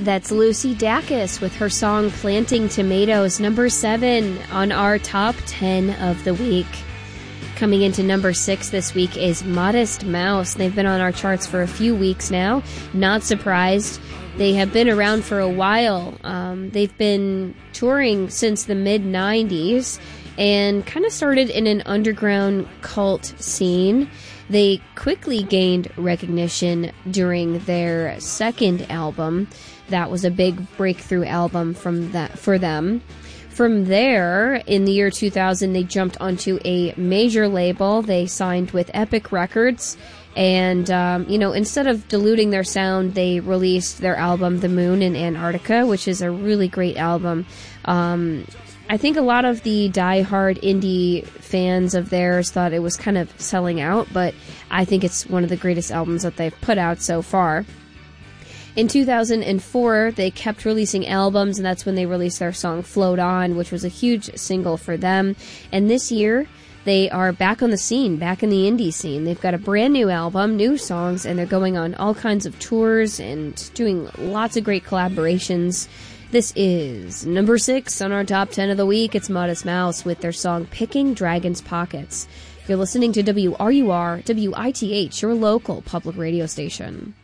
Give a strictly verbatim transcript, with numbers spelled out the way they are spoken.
That's Lucy Dacus with her song Planting Tomatoes, number seven on our top ten of the week. Coming into number six this week is Modest Mouse. They've been on our charts for a few weeks now. Not surprised. They have been around for a while. Um, they've been touring since the mid nineties and kind of started in an underground cult scene. They quickly gained recognition during their second album. That was a big breakthrough album from that for them. From there, in the year two thousand, they jumped onto a major label. They signed with Epic Records. And, um, you know, instead of diluting their sound, they released their album, The Moon in Antarctica, which is a really great album. Um, I think a lot of the diehard indie fans of theirs thought it was kind of selling out, but I think it's one of the greatest albums that they've put out so far. In two thousand four, they kept releasing albums, and that's when they released their song Float On, which was a huge single for them. And this year, they are back on the scene, back in the indie scene. They've got a brand new album, new songs, and they're going on all kinds of tours and doing lots of great collaborations. This is number six on our top ten of the week. It's Modest Mouse with their song Picking Dragon's Pockets. You're listening to W R U R, W I T H, your local public radio station.